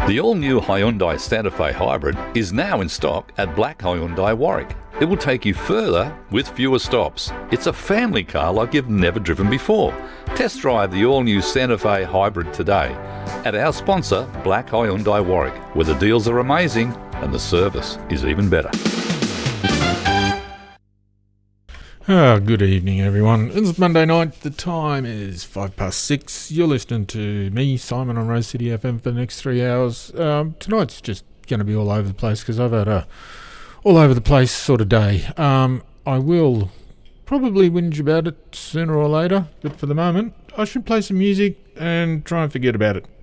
The all-new Hyundai Santa Fe Hybrid is now in stock at Black Hyundai Warwick. It will take you further with fewer stops. It's a family car like you've never driven before. Test drive the all-new Santa Fe Hybrid today at our sponsor, Black Hyundai Warwick, where the deals are amazing and the service is even better. Good evening, everyone. It's Monday night. The time is 6:05. You're listening to me, Simon, on Rose City FM for the next 3 hours. Tonight's just going to be all over the place because I've had a all over the place sort of day. I will probably whinge about it sooner or later, but for the moment, I should play some music and try and forget about it.